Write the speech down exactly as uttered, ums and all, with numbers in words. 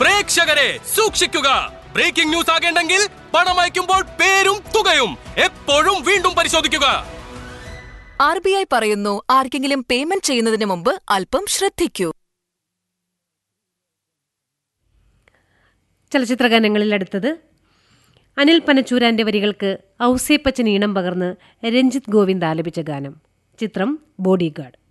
പ്രേക്ഷകരെ സൂക്ഷിക്കുക. Breaking news ആകേണ്ടെങ്കിൽ പണം അയക്കുമ്പോൾ പേരും തുകയും എപ്പോഴും വീണ്ടും പരിശോധിക്കുക. ആർ ബി ഐ പറയുന്നു, ആർക്കെങ്കിലും പേയ്മെന്റ് ചെയ്യുന്നതിന് മുമ്പ് അല്പം ശ്രദ്ധിക്കൂ. ചലച്ചിത്രഗാനങ്ങളിൽ അടുത്തത് അനിൽ പനച്ചൂരാന്റെ വരികൾക്ക് ഔസേപ്പച്ചൻ ഈണം പകർന്ന് രഞ്ജിത്ത് ഗോവിന്ദ് ആലപിച്ച ഗാനം. ചിത്രം ബോഡിഗാർഡ്.